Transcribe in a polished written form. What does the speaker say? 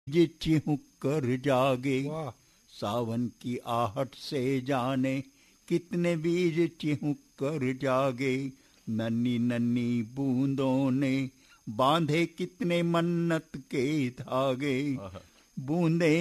ये चिहुक कर जागे, वाह। सावन की आहट से जाने कितने बीज चिहुक कर जागे। नन्ही नन्ही बूंदों ने बांधे कितने मन्नत के धागे। बूंदे